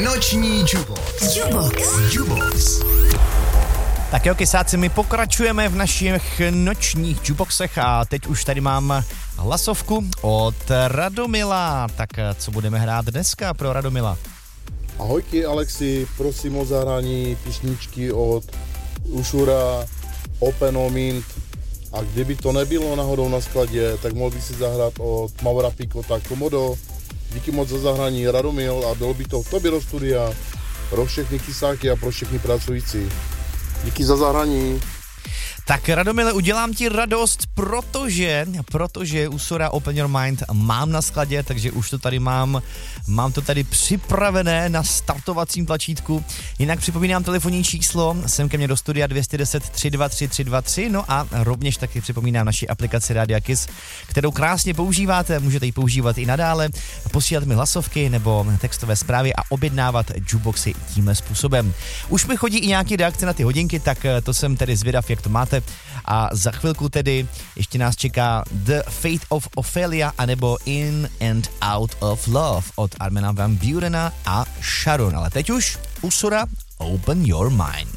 Noční Jukebox. Tak jo, kysáci, my pokračujeme v našich nočních jukeboxech a teď už tady mám hlasovku od Radomila. Tak co budeme hrát dneska pro Radomila? Ahojky Alexi, prosím o zahrání písničky od Ušura, Open Mint. A kdyby to nebylo náhodou na skladě, tak mohl by si zahrát od Maura Pikota Komodo. Díky moc za zahrání Radomil a bylo by to tobě do studia pro všechny kysáky a pro všechny pracující. Díky za zahrání. Tak Radomile, udělám ti radost, protože Usora Open Your Mind mám na skladě, takže už to tady mám to tady připravené na startovacím tlačítku. Jinak připomínám telefonní číslo, sem ke mně do studia 210 323 323, no a rovněž taky připomínám naši aplikaci Rádia Kiss, kterou krásně používáte, můžete ji používat i nadále, posílat mi hlasovky nebo textové zprávy a objednávat jukeboxy tímhle způsobem. Už mi chodí i nějaké reakce na ty hodinky, tak to jsem tedy zvědav, jak to máte. A za chvilku tedy ještě nás čeká The Fate of Ophelia anebo In and Out of Love od Armina van Burena a Sharon. Ale teď už Usora Open Your Mind.